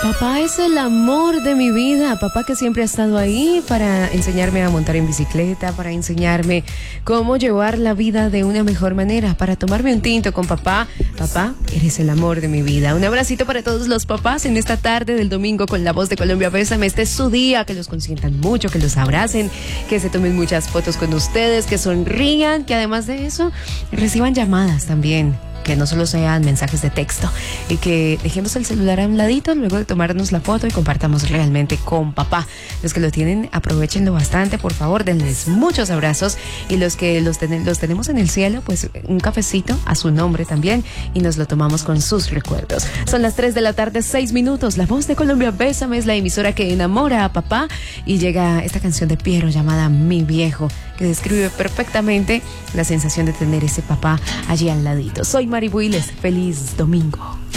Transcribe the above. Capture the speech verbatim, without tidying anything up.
Papá es el amor de mi vida, papá que siempre ha estado ahí para enseñarme a montar en bicicleta, para enseñarme cómo llevar la vida de una mejor manera, para tomarme un tinto con papá. Papá, eres el amor de mi vida. Un abracito para todos los papás en esta tarde del domingo con La Voz de Colombia. Bésame, este es su día, que los consientan mucho, que los abracen, que se tomen muchas fotos con ustedes, que sonrían, que además de eso reciban llamadas también, que no solo sean mensajes de texto, y que dejemos el celular a un ladito luego de tomarnos la foto y compartamos realmente con papá. Los que lo tienen, aprovechenlo bastante, por favor, denles muchos abrazos, y los que los, ten- los tenemos en el cielo, pues un cafecito a su nombre también, y nos lo tomamos con sus recuerdos. Son las tres de la tarde, seis minutos. La Voz de Colombia, Bésame, es la emisora que enamora a papá, y llega esta canción de Piero llamada Mi Viejo, que describe perfectamente la sensación de tener ese papá allí al ladito. Soy Mari Builes, feliz domingo.